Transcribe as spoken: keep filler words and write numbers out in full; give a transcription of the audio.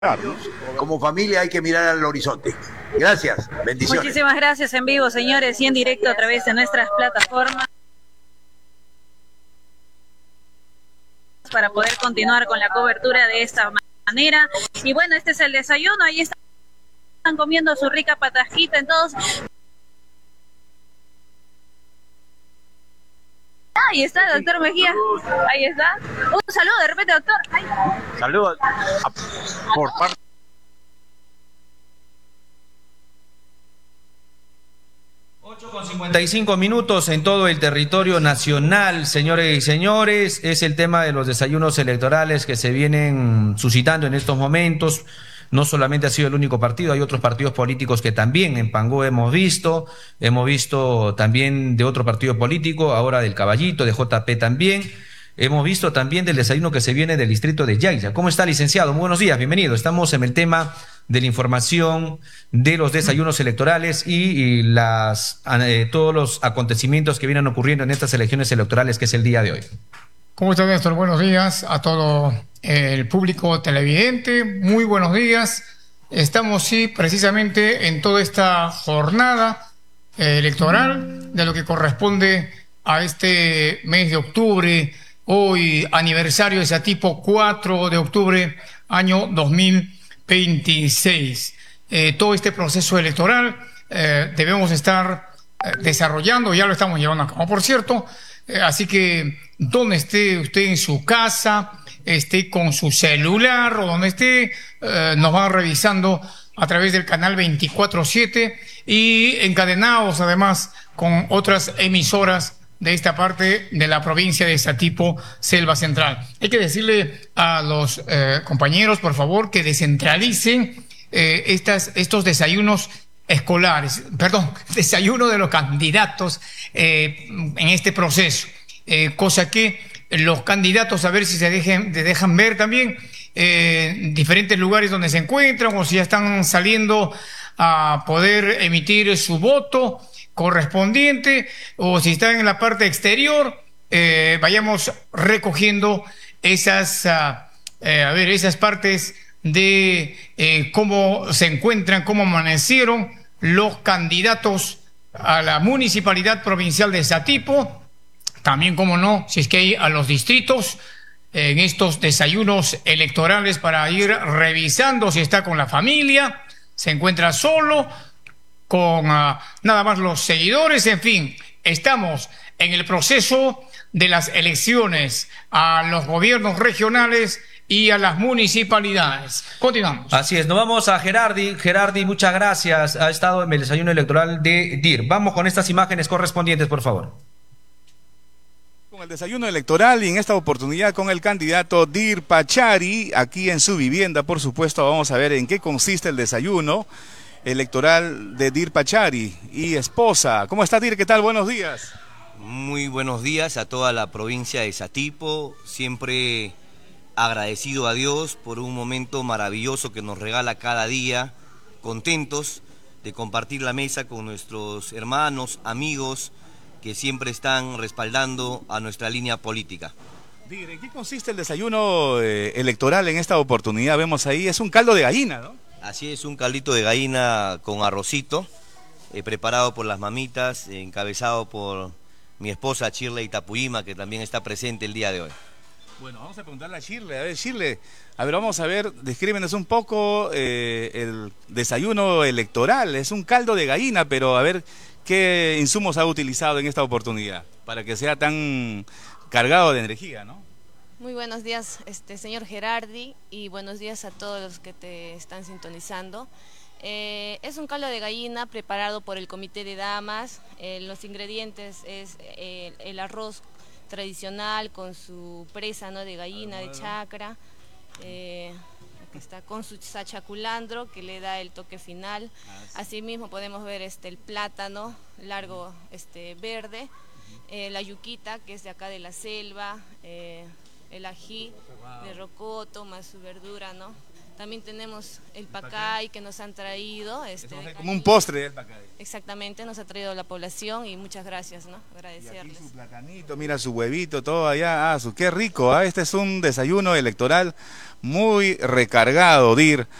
Como familia hay que mirar al horizonte. Gracias, bendiciones. Muchísimas gracias en vivo, señores, y en directo a través de nuestras plataformas para poder continuar con la cobertura de esta manera. Y bueno, este es el desayuno, ahí están comiendo su rica patajita, entonces... Ahí está, doctor Mejía. Ahí está. Un saludo de repente, doctor. Ay. Saludos por parte. ocho con cincuenta y cinco minutos en todo el territorio nacional, señores y señores. Es el tema de los desayunos electorales que se vienen suscitando en estos momentos. No solamente ha sido el único partido, hay otros partidos políticos que también en Pangó hemos visto, hemos visto también de otro partido político, ahora del Caballito, de J P también, hemos visto también del desayuno que se viene del distrito de Yaya. ¿Cómo está, licenciado? Muy buenos días, bienvenido. Estamos en el tema de la información de los desayunos electorales y, y las, eh, todos los acontecimientos que vienen ocurriendo en estas elecciones electorales, que es el día de hoy. ¿Cómo está, Néstor? Buenos días a todo el público televidente. Muy buenos días. Estamos, sí, precisamente en toda esta jornada eh, electoral de lo que corresponde a este mes de octubre, hoy aniversario de Satipo, cuatro de octubre, año dos mil veintiséis. Eh, todo este proceso electoral eh, debemos estar eh, desarrollando, ya lo estamos llevando a cabo, por cierto. Eh, así que donde esté usted en su casa, esté con su celular o donde esté, eh, nos van revisando a través del canal veinticuatro siete y encadenados además con otras emisoras de esta parte de la provincia de Satipo, Selva Central. Hay que decirle a los eh, compañeros, por favor, que descentralicen eh, estas, estos desayunos escolares, perdón, desayuno de los candidatos eh, en este proceso, eh, cosa que los candidatos a ver si se dejen, se dejan ver también eh, diferentes lugares donde se encuentran o si ya están saliendo a poder emitir su voto correspondiente o si están en la parte exterior, eh, vayamos recogiendo esas, uh, eh, a ver, esas partes de eh, cómo se encuentran, cómo amanecieron los candidatos a la municipalidad provincial de Satipo, también, como no, si es que hay a los distritos, en estos desayunos electorales para ir revisando si está con la familia, se encuentra solo, con uh, nada más los seguidores, en fin, estamos en el proceso de las elecciones a los gobiernos regionales y a las municipalidades. Continuamos. Así es, nos vamos a Gerardi. Gerardi, muchas gracias. Ha estado en el desayuno electoral de D I R. Vamos con estas imágenes correspondientes, por favor. Con el desayuno electoral y en esta oportunidad con el candidato Dir Pachari, aquí en su vivienda, por supuesto. Vamos a ver en qué consiste el desayuno electoral de Dir Pachari y esposa. ¿Cómo está, Dir? ¿Qué tal? Buenos días. Muy buenos días a toda la provincia de Satipo, siempre agradecido a Dios por un momento maravilloso que nos regala cada día, contentos de compartir la mesa con nuestros hermanos, amigos, que siempre están respaldando a nuestra línea política. Dir, ¿en qué consiste el desayuno eh, electoral en esta oportunidad? Vemos ahí, es un caldo de gallina, ¿no? Así es, un caldito de gallina con arrocito, eh, preparado por las mamitas, eh, encabezado por mi esposa Shirley Tapuyima, que también está presente el día de hoy. Bueno, vamos a preguntarle a Shirley. A ver, Shirley, a ver, vamos a ver, descríbenos un poco eh, el desayuno electoral. Es un caldo de gallina, pero a ver, ¿qué insumos ha utilizado en esta oportunidad para que sea tan cargado de energía, ¿no? Muy buenos días, este señor Gerardi, y buenos días a todos los que te están sintonizando. Eh, es un caldo de gallina preparado por el Comité de Damas. Eh, los ingredientes es eh, el arroz tradicional con su presa, ¿no?, de gallina, de chacra. Eh, aquí está, con su sachaculandro que le da el toque final. Asimismo podemos ver este, el plátano largo, este, verde, eh, la yuquita, que es de acá de la selva, eh, el ají de rocoto más su verdura, ¿no? También tenemos el pacay que nos han traído. Este, es como un postre el pacay. Exactamente, nos ha traído la población y muchas gracias, ¿no? Agradecerles. Y aquí su platanito, mira su huevito, todo allá. Ah, su, qué rico, ¿ah? Este es un desayuno electoral muy recargado, Dir.